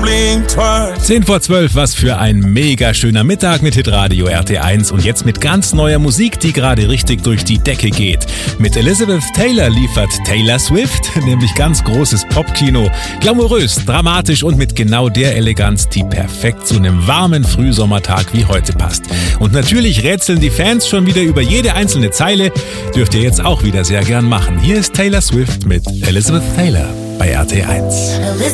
10 vor 12, was für ein mega schöner Mittag mit Hitradio RT1 und jetzt mit ganz neuer Musik, die gerade richtig durch die Decke geht. Mit Elizabeth Taylor liefert Taylor Swift, nämlich ganz großes Popkino, glamourös, dramatisch und mit genau der Eleganz, die perfekt zu einem warmen Frühsommertag wie heute passt. Und natürlich rätseln die Fans schon wieder über jede einzelne Zeile, dürft ihr jetzt auch wieder sehr gern machen. Hier ist Taylor Swift mit Elizabeth Taylor bei RT1.